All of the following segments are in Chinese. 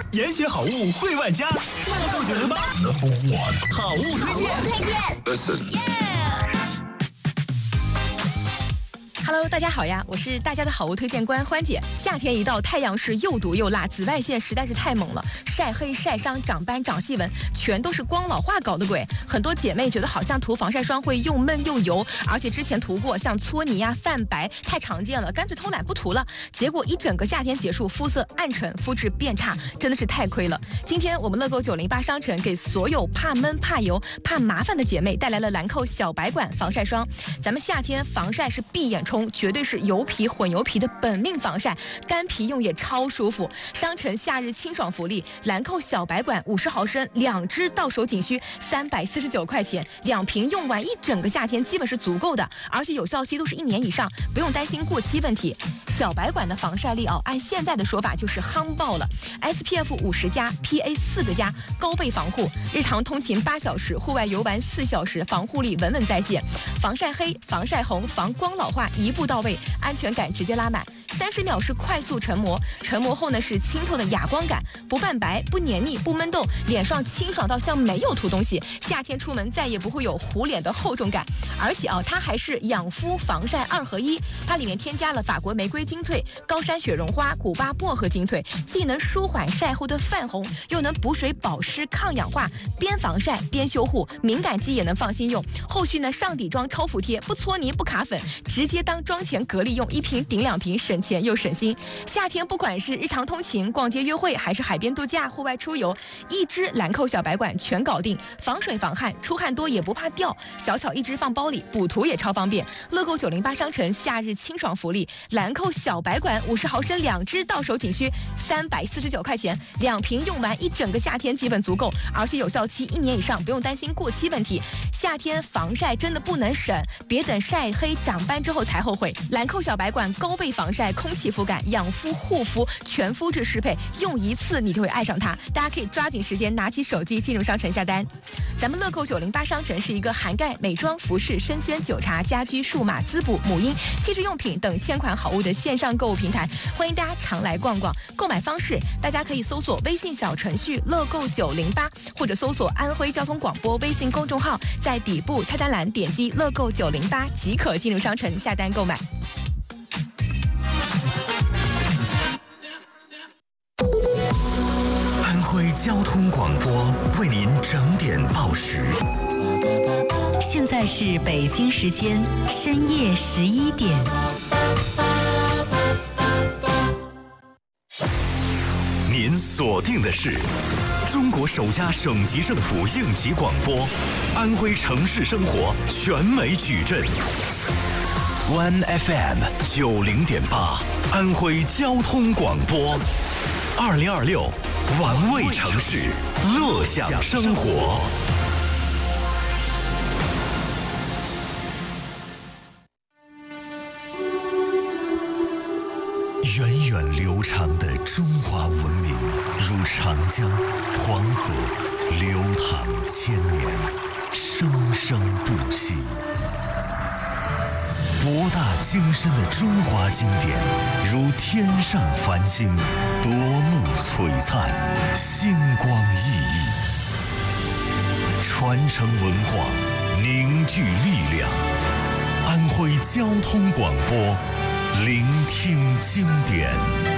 研选好物汇万家，乐购908好物推荐。 Hello， 大家好呀，我是大家的好物推荐官欢姐。夏天一到，太阳是又毒又辣，紫外线实在是太猛了，晒黑、晒伤、长斑、长细纹，全都是光老化搞的鬼。很多姐妹觉得好像涂防晒霜会又闷又油，而且之前涂过，像搓泥啊、泛白太常见了，干脆偷懒不涂了。结果一整个夏天结束，肤色暗沉，肤质变差，真的是太亏了。今天我们乐购908商城给所有怕闷、怕油、怕麻烦的姐妹带来了兰蔻小白管防晒霜。咱们夏天防晒是闭眼冲，绝对是油皮混油皮的本命防晒，干皮用也超舒服。商城夏日清爽福利，兰蔻小白管50毫升2支到手仅需349块钱，2瓶用完一整个夏天基本是足够的，而且有效期都是1年以上，不用担心过期问题。小白管的防晒力按现在的说法就是夯爆了 ，SPF 50+，PA 4个+，高倍防护，日常通勤8小时，户外游玩4小时，防护力稳稳在线，防晒黑、防晒红、防光老化一步到位，安全感直接拉满。30秒是快速成膜，成膜后呢是清透的哑光感，不泛白、不黏腻、不闷痘，脸上清爽到像没有涂东西。夏天出门再也不会有糊脸的厚重感，而且它还是养肤防晒2合1，它里面添加了法国玫瑰精粹、高山雪绒花、古巴薄荷精粹，既能舒缓晒后的泛红，又能补水保湿抗氧化，边防晒边修护，敏感肌也能放心用。后续呢上底妆超服帖，不搓泥不卡粉，直接当妆前隔离用，1瓶顶2瓶，省钱又省心。夏天不管是日常通勤、逛街约会，还是海边度假、户外出游，一支兰蔻小白管全搞定，防水防汗，出汗多也不怕掉，小巧一支放包里，补涂也超方便。乐购908商城夏日清爽福利，兰蔻小白管50毫升2支到手仅需349块钱，2瓶用完一整个夏天基本足够，而且有效期1年以上，不用担心过期问题。夏天防晒真的不能省，别等晒黑长斑之后才后悔。兰蔻小白管高倍防晒、空气肤感、养肤护肤全肤质适配，用一次你就会爱上它。大家可以抓紧时间拿起手机进入商城下单。咱们乐购908商城是一个涵盖美妆、服饰、生鲜、酒茶、家居、数码、滋补、母婴、汽车用品等1000款好物的线上购物平台，欢迎大家常来逛逛。购买方式大家可以搜索微信小程序乐购908，或者搜索安徽交通广播微信公众号，在底部菜单栏点击乐购908即可进入商城下单购买。 安徽交通广播为您整点报时。 现在是北京时间深夜11点。 您锁定的是中国首家省级政府应急广播，安徽城市生活全美矩阵。One FM 90.8，安徽交通广播，2026玩味城市，乐享生活。源远流长的中华文明，如长江、黄河，流淌千年，生生不息。博大精深的中华经典，如天上繁星，夺目璀璨，星光熠熠。传承文化，凝聚力量。安徽交通广播，聆听经典。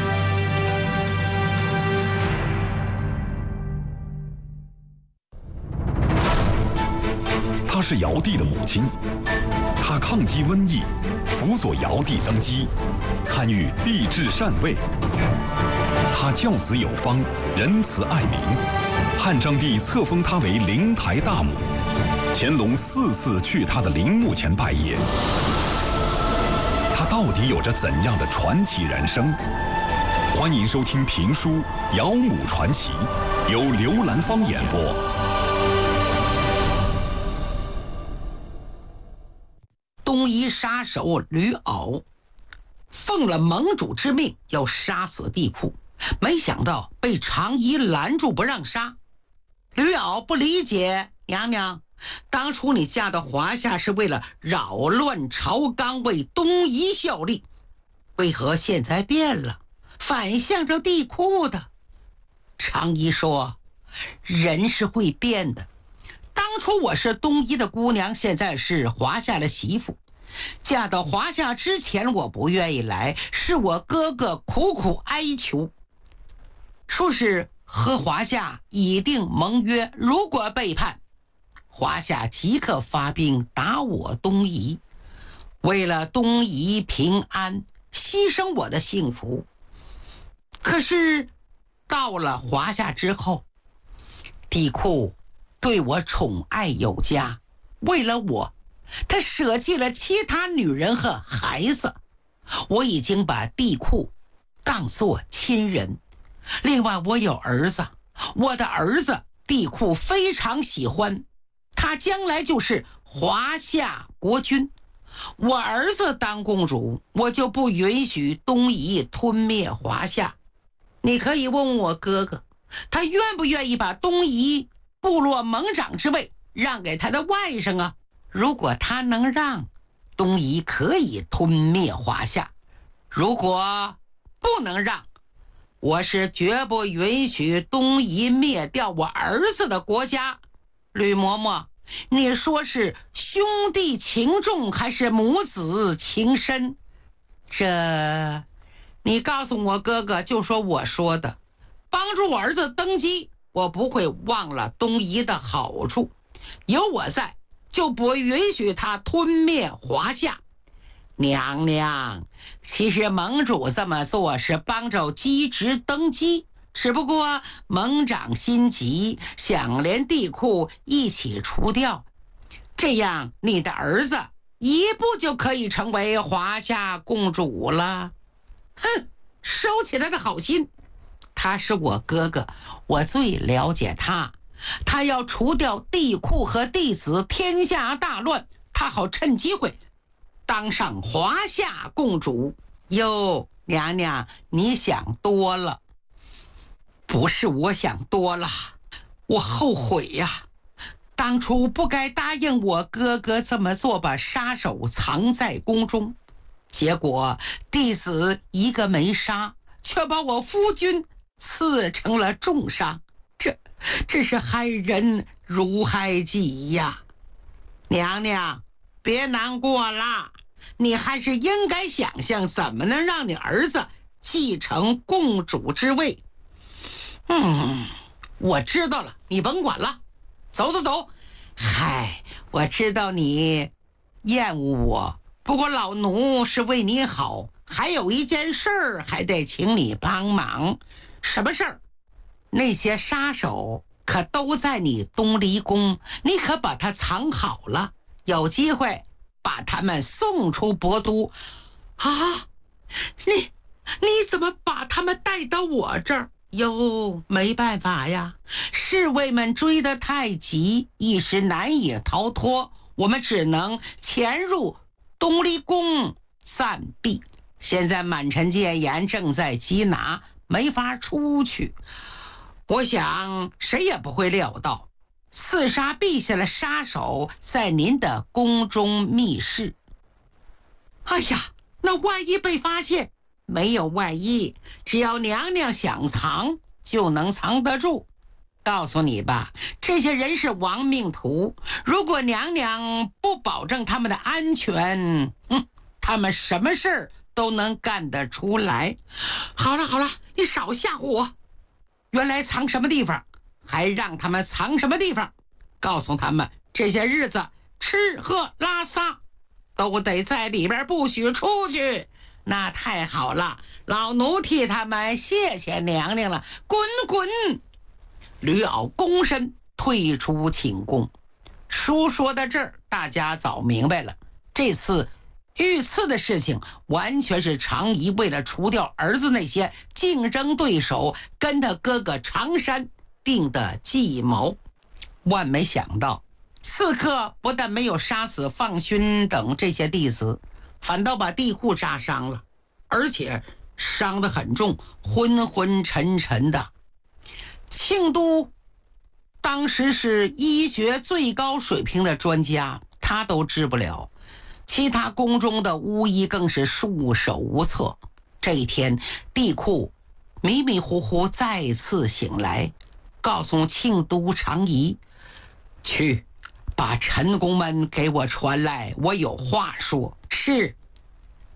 她是尧帝的母亲，她抗击瘟疫，辅佐尧帝登基，参与帝制禅位。她教子有方，仁慈爱民，汉章帝册封她为灵台大母，乾隆4次去她的陵墓前拜谒。她到底有着怎样的传奇人生？欢迎收听评书《尧母传奇》，由刘兰芳演播。 东夷杀手吕骜奉了盟主之命要杀死帝喾，没想到被常仪拦住不让杀。吕骜不理解，娘娘，当初你嫁到华夏是为了扰乱朝纲，为东夷效力，为何现在变了，反向着帝喾的？ 常姨说，人是会变的。当初我是东夷的姑娘，现在是华夏的媳妇。嫁到华夏之前，我不愿意来，是我哥哥苦苦哀求，说是和华夏已定盟约，如果背叛，华夏即刻发兵打我东夷。为了东夷平安，牺牲我的幸福。可是到了华夏之后，帝喾对我宠爱有加，为了我，他舍弃了其他女人和孩子。我已经把帝喾当作亲人。另外我有儿子，我的儿子帝喾非常喜欢，他将来就是华夏国君。我儿子当公主，我就不允许东夷吞灭华夏。你可以问问我哥哥，他愿不愿意把东夷部落盟长之位让给他的外甥啊？如果他能让，东夷可以吞灭华夏；如果不能让，我是绝不允许东夷灭掉我儿子的国家。吕嬷嬷，你说是兄弟情重还是母子情深？这你告诉我哥哥，就说我说的，帮助我儿子登基，我不会忘了东夷的好处。有我在，就不允许他吞灭华夏。娘娘，其实盟主这么做是帮着姬直登基，只不过盟长心急，想连帝喾一起除掉，这样你的儿子一步就可以成为华夏公主了。哼，收起他的好心，他是我哥哥，我最了解他。他要除掉帝喾和弟子，天下大乱，他好趁机会当上华夏公主。哟，娘娘，你想多了。不是我想多了，我后悔呀，当初不该答应我哥哥这么做，把杀手藏在宫中，结果弟子一个没杀，却把我夫君刺成了重伤，这是害人如害己呀。娘娘，别难过了，你还是应该想想怎么能让你儿子继承公主之位。我知道了，你甭管了，走走走。嗨，我知道你厌恶我，不过老奴是为你好，还有一件事儿还得请你帮忙。什么事儿？那些杀手可都在你东离宫，你可把他藏好了，有机会把他们送出博都。啊，你怎么把他们带到我这儿？哟，没办法呀，侍卫们追得太急，一时难以逃脱，我们只能潜入东离宫暂避。现在满城戒严，正在缉拿，没法出去。我想谁也不会料到，刺杀陛下的杀手在您的宫中密室。哎呀，那万一被发现？没有万一，只要娘娘想藏，就能藏得住。告诉你吧，这些人是亡命徒，如果娘娘不保证他们的安全，他们什么事儿都能干得出来。好了好了，你少吓唬我。原来藏什么地方，还让他们藏什么地方，告诉他们这些日子吃喝拉撒都得在里边，不许出去。那太好了，老奴替他们谢谢娘娘了，滚滚。吕媪躬身退出寝宫。书说到这儿，大家早明白了，这次遇刺的事情完全是常仪为了除掉儿子那些竞争对手，跟他哥哥常山定的计谋。万没想到，刺客不但没有杀死放勋等这些弟子，反倒把帝喾杀伤了，而且伤得很重，昏昏沉沉的。庆都当时是医学最高水平的专家，他都治不了，其他宫中的巫医更是束手无策。这一天，帝喾迷迷糊糊再次醒来，告诉庆都常仪：“去，把陈公们给我传来，我有话说。”是。